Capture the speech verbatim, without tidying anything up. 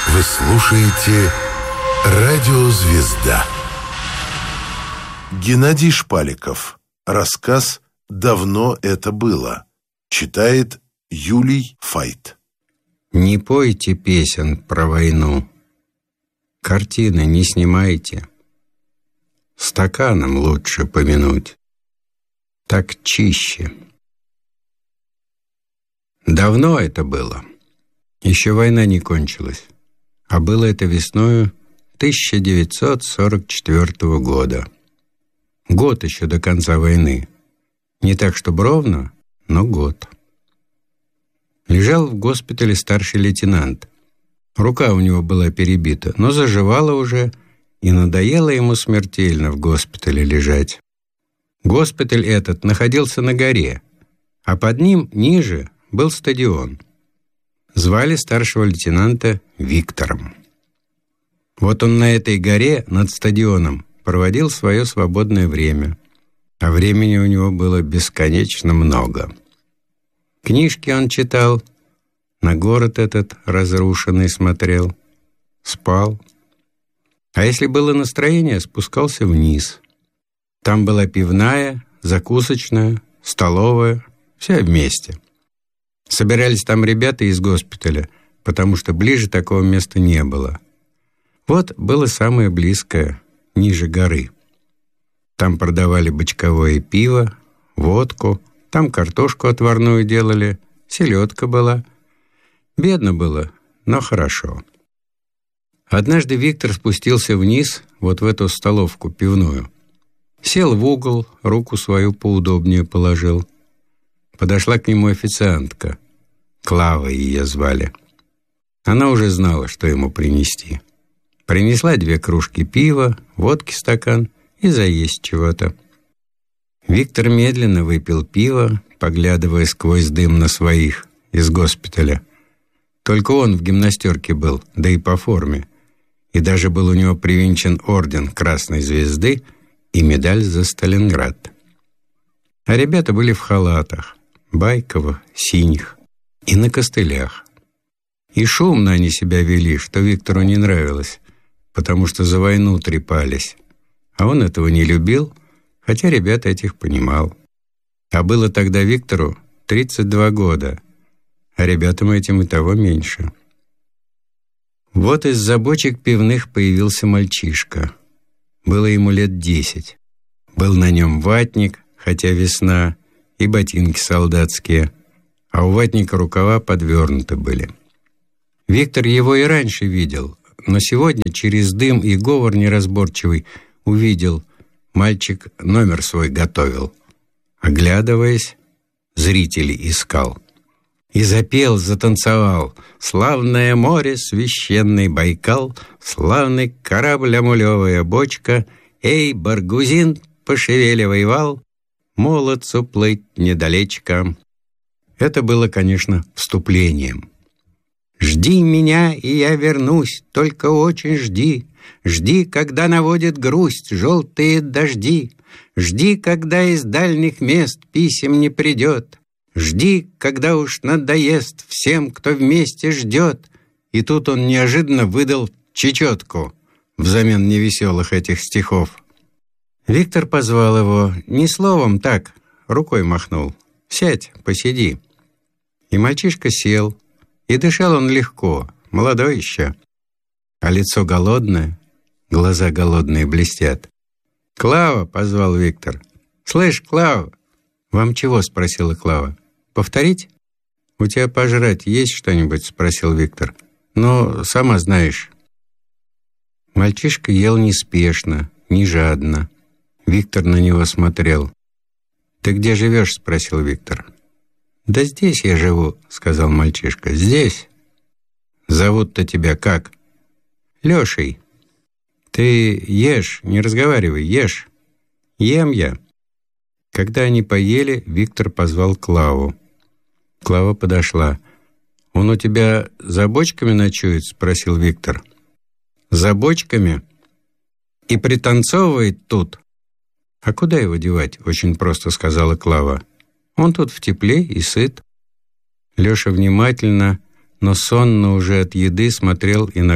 Вы слушаете «Радио Звезда». Геннадий Шпаликов. Рассказ «Давно это было». Читает Юлий Файт. Не пойте песен про войну, картины не снимайте, стаканом лучше помянуть, так чище. Давно это было, еще война не кончилась, а было это весною тысяча девятьсот сорок четвёртого года. Год еще до конца войны. Не так, чтобы ровно, но год. Лежал в госпитале старший лейтенант. Рука у него была перебита, но заживала уже, и надоело ему смертельно в госпитале лежать. Госпиталь этот находился на горе, а под ним, ниже, был стадион. Звали старшего лейтенанта Виктором. Вот он на этой горе над стадионом проводил свое свободное время, а времени у него было бесконечно много. Книжки он читал, на город этот разрушенный смотрел, спал. А если было настроение, спускался вниз. Там была пивная, закусочная, столовая, все вместе. Собирались там ребята из госпиталя, потому что ближе такого места не было. Вот было самое близкое, ниже горы. Там продавали бочковое пиво, водку, там картошку отварную делали, селедка была. Бедно было, но хорошо. Однажды Виктор спустился вниз, вот в эту столовку пивную. Сел в угол, руку свою поудобнее положил. Подошла к нему официантка. Клава ее звали. Она уже знала, что ему принести. Принесла две кружки пива, водки стакан и заесть чего-то. Виктор медленно выпил пиво, поглядывая сквозь дым на своих из госпиталя. Только он в гимнастерке был, да и по форме. И даже был у него привинчен орден Красной Звезды и медаль за Сталинград. А ребята были в халатах, байковых, синих и на костылях. И шумно они себя вели, что Виктору не нравилось, потому что за войну трепались. А он этого не любил, хотя ребята этих понимал. А было тогда Виктору тридцать два года, а ребятам этим и того меньше. Вот из-за бочек пивных появился мальчишка. Было ему лет десять. Был на нем ватник, хотя весна, и ботинки солдатские, а у ватника рукава подвернуты были. Виктор его и раньше видел, но сегодня через дым и говор неразборчивый увидел, мальчик номер свой готовил. Оглядываясь, зрителей искал. И запел, затанцевал: «Славное море, священный Байкал, славный корабль, амулевая бочка, эй, баргузин, пошевеливай вал, молодцу плыть недалечко». Это было, конечно, вступлением. «Жди меня, и я вернусь, только очень жди. Жди, когда наводит грусть желтые дожди. Жди, когда из дальних мест писем не придет. Жди, когда уж надоест всем, кто вместе ждет». И тут он неожиданно выдал чечетку взамен невеселых этих стихов. Виктор позвал его, не словом так, рукой махнул: «Сядь, посиди». И мальчишка сел, и дышал он легко, молодой еще, а лицо голодное, глаза голодные блестят. «Клава!» — позвал Виктор. «Слышь, Клава!» «Вам чего?» — спросила Клава. «Повторить?» «У тебя пожрать есть что-нибудь?» — спросил Виктор. «Ну, сама знаешь». Мальчишка ел неспешно, не жадно. Виктор на него смотрел. «Ты где живешь?» — спросил Виктор. «Да здесь я живу», — сказал мальчишка. «Здесь». «Зовут-то тебя как?» «Лешей». «Ты ешь, не разговаривай, ешь». «Ем я». Когда они поели, Виктор позвал Клаву. Клава подошла. «Он у тебя за бочками ночует?» — спросил Виктор. «За бочками? И пританцовывает тут?» «А куда его девать?» — очень просто сказала Клава. «Он тут в тепле и сыт». Леша внимательно, но сонно уже от еды смотрел и на